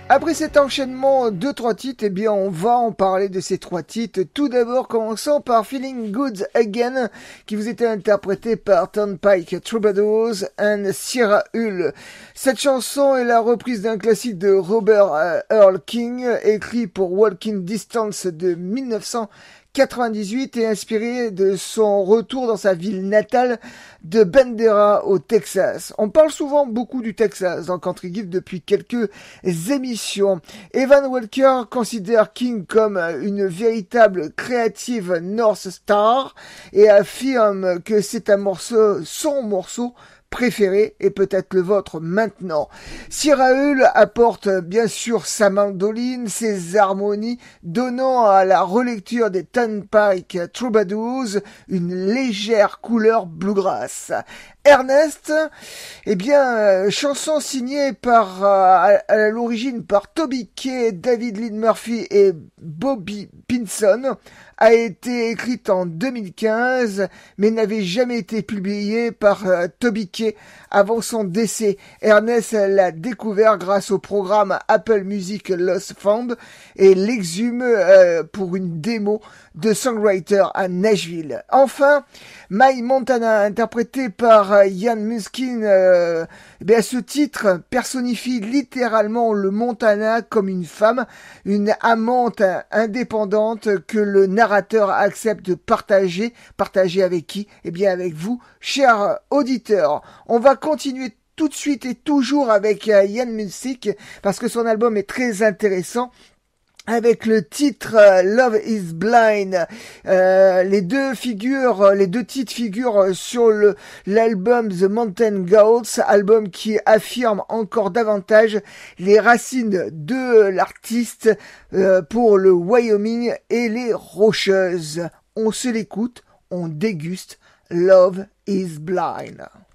Après cet enchaînement de 3 titres, eh bien, on va en parler de ces 3 titres. Tout d'abord, commençons par Feeling Good Again, qui vous était interprété par Turnpike Troubadours and Sierra Hull. Cette chanson est la reprise d'un classique de Robert Earl King, écrit pour Walking Distance de 1998 et inspiré de son retour dans sa ville natale de Bandera au Texas. On parle souvent beaucoup du Texas dans Country Gift depuis quelques émissions. Evan Walker considère King comme une véritable creative North Star et affirme que c'est son morceau préféré et peut-être le vôtre maintenant. Sierra Hull apporte bien sûr sa mandoline, ses harmonies, donnant à la relecture des Turnpike Troubadours une légère couleur bluegrass. Ernest, eh bien, chanson signée par à l'origine par Toby Kay, David Lynn Murphy et Bobby Pinson, a été écrite en 2015, mais n'avait jamais été publiée par Toby Kay avant son décès. Ernest l'a découvert grâce au programme Apple Music Lost Found et l'exhume pour une démo de songwriter à Nashville. Enfin, My Montana, interprété par Ian Muskin, ce titre personnifie littéralement le Montana comme une femme, une amante indépendante que le narrateur accepte de partager. Partager avec qui? Eh bien avec vous, chers auditeurs. On va continuer tout de suite et toujours avec Ian Musik parce que son album est très intéressant. Avec le titre Love is Blind, les deux titres figurent sur l'album The Mountain Goats, album qui affirme encore davantage les racines de l'artiste pour le Wyoming et les Rocheuses. On se l'écoute, on déguste Love is Blind.